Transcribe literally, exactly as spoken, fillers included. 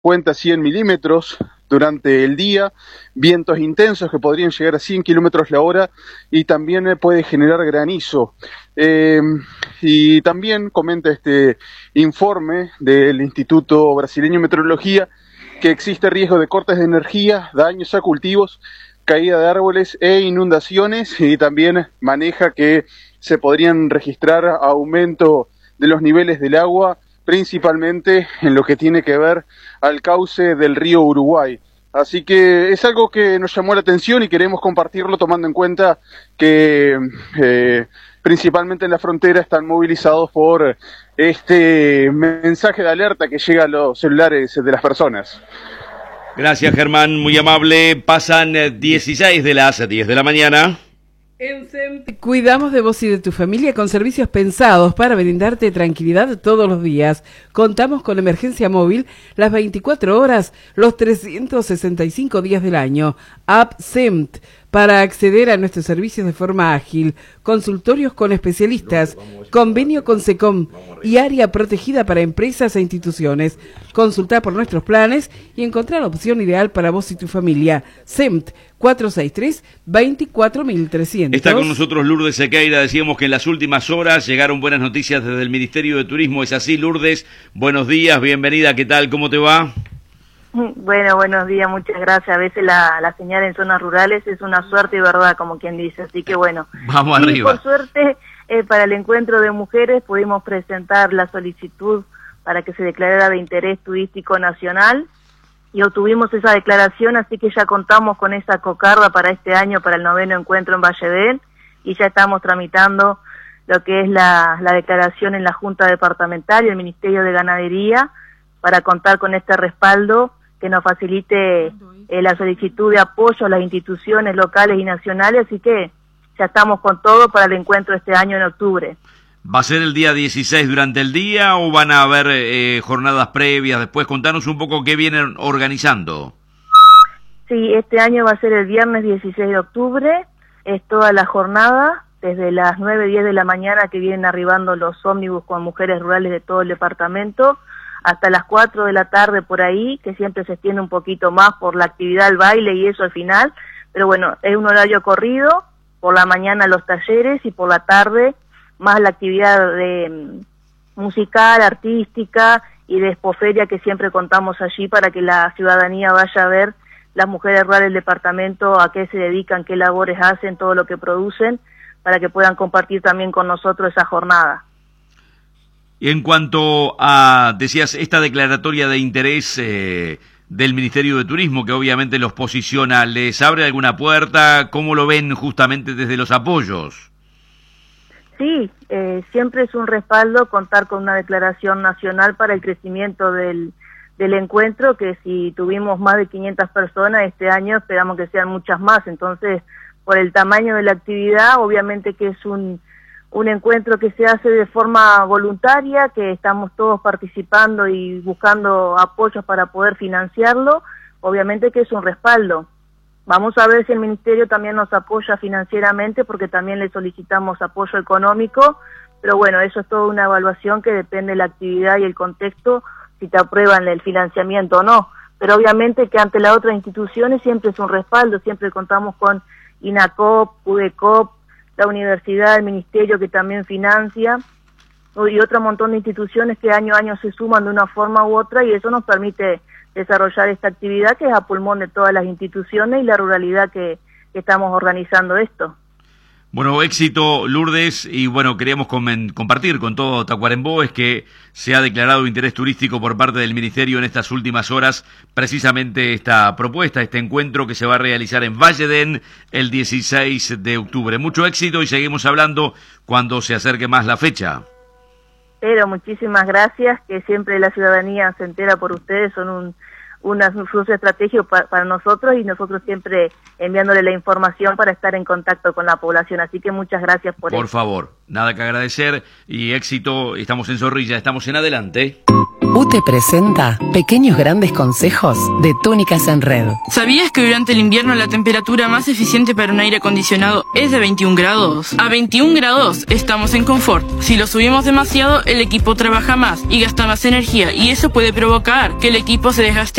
cuenta cien milímetros durante el día, vientos intensos que podrían llegar a cien kilómetros la hora y también puede generar granizo. Eh, y también comenta este informe del Instituto Brasileño de Meteorología que existe riesgo de cortes de energía, daños a cultivos, caída de árboles e inundaciones, y también maneja que se podrían registrar aumento de los niveles del agua, principalmente en lo que tiene que ver al cauce del río Uruguay. Así que es algo que nos llamó la atención y queremos compartirlo tomando en cuenta que eh, principalmente en la frontera están movilizados por este mensaje de alerta que llega a los celulares de las personas. Gracias, Germán, muy amable. Pasan dieciséis de las diez de la mañana. En SEMT cuidamos de vos y de tu familia con servicios pensados para brindarte tranquilidad todos los días. Contamos con emergencia móvil las veinticuatro horas, los trescientos sesenta y cinco días del año. App SEMT para acceder a nuestros servicios de forma ágil. Consultorios con especialistas, convenio con SECOM y área protegida para empresas e instituciones. Consulta por nuestros planes y encontrar la opción ideal para vos y tu familia. SEMT cuatro seis tres, veinticuatro mil trescientos. Está con nosotros Lourdes Sequeira. Decíamos que en las últimas horas llegaron buenas noticias desde el Ministerio de Turismo. ¿Es así, Lourdes? Buenos días, bienvenida. ¿Qué tal? ¿Cómo te va? Bueno, buenos días, muchas gracias. A veces la, la señal en zonas rurales es una suerte y verdad, como quien dice. Así que bueno. Vamos y arriba. Por suerte, eh, para el encuentro de mujeres pudimos presentar la solicitud para que se declarara de interés turístico nacional. Y obtuvimos esa declaración, así que ya contamos con esa cocarda para este año, para el noveno encuentro en Valledel, y ya estamos tramitando lo que es la, la declaración en la Junta Departamental y el Ministerio de Ganadería, para contar con este respaldo que nos facilite eh, la solicitud de apoyo a las instituciones locales y nacionales, así que ya estamos con todo para el encuentro este año en octubre. ¿Va a ser el día dieciséis durante el día o van a haber eh, jornadas previas después? Contanos un poco qué vienen organizando. Sí, este año va a ser el viernes dieciséis de octubre, es toda la jornada, desde las nueve, diez de la mañana que vienen arribando los ómnibus con mujeres rurales de todo el departamento, hasta las cuatro de la tarde por ahí, que siempre se extiende un poquito más por la actividad, el baile y eso al final, pero bueno, es un horario corrido, por la mañana los talleres y por la tarde más la actividad de musical, artística y de expoferia que siempre contamos allí para que la ciudadanía vaya a ver las mujeres rurales del departamento, a qué se dedican, qué labores hacen, todo lo que producen, para que puedan compartir también con nosotros esa jornada. Y en cuanto a, decías, esta declaratoria de interés eh, del Ministerio de Turismo, que obviamente los posiciona, ¿les abre alguna puerta? ¿Cómo lo ven justamente desde los apoyos? Sí, eh, siempre es un respaldo contar con una declaración nacional para el crecimiento del, del encuentro, que si tuvimos más de quinientas personas este año, esperamos que sean muchas más. Entonces, por el tamaño de la actividad, obviamente que es un, un encuentro que se hace de forma voluntaria, que estamos todos participando y buscando apoyos para poder financiarlo, obviamente que es un respaldo. Vamos a ver si el Ministerio también nos apoya financieramente, porque también le solicitamos apoyo económico, pero bueno, eso es toda una evaluación que depende de la actividad y el contexto, si te aprueban el financiamiento o no. Pero obviamente que ante las otras instituciones siempre es un respaldo, siempre contamos con INACOP, UDECOP, la universidad, el Ministerio que también financia, y otro montón de instituciones que año a año se suman de una forma u otra, y eso nos permite desarrollar esta actividad que es a pulmón de todas las instituciones y la ruralidad que, que estamos organizando esto. Bueno, éxito, Lourdes, y bueno, queríamos com- compartir con todo Tacuarembó es que se ha declarado interés turístico por parte del Ministerio en estas últimas horas, precisamente esta propuesta, este encuentro que se va a realizar en Valledén el dieciséis de octubre. Mucho éxito y seguimos hablando cuando se acerque más la fecha. Pero muchísimas gracias, que siempre la ciudadanía se entera por ustedes, son un, una, un flujo estratégico pa, para nosotros y nosotros siempre enviándole la información para estar en contacto con la población, así que muchas gracias por, por eso. Por favor, nada que agradecer y éxito, estamos en Zorrilla, estamos en adelante. U T E presenta Pequeños Grandes Consejos de Túnicas en Red. ¿Sabías que durante el invierno la temperatura más eficiente para un aire acondicionado es de veintiún grados? A veintiún grados estamos en confort. Si lo subimos demasiado, el equipo trabaja más y gasta más energía, y eso puede provocar que el equipo se desgaste